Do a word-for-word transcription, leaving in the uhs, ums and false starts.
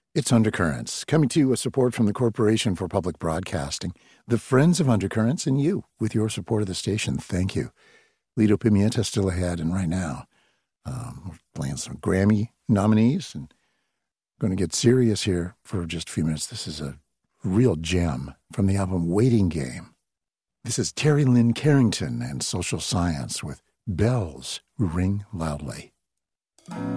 It's Undercurrents, coming to you with support from the Corporation for Public Broadcasting, the Friends of Undercurrents, and you, with your support of the station. Thank you. Lido Pimienta still ahead, and right now, um, we're playing some Grammy nominees, and going to get serious here for just a few minutes. This is a real gem from the album Waiting Game. This is Terry Lynn Carrington and Social Science with Bells Ring Loudly.